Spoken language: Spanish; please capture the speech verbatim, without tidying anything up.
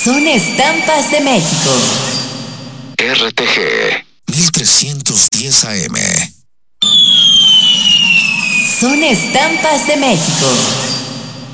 Son estampas de México. R T G mil trescientos diez A M. Son estampas de México.